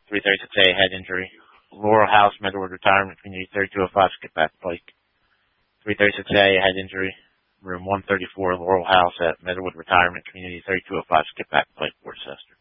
336A, head injury. Laurel House, Meadowwood Retirement Community, 3205, Skipback Pike. 336A, head injury. Room 134, Laurel House at Meadowwood Retirement Community, 3205, Skipback Pike, Worcester.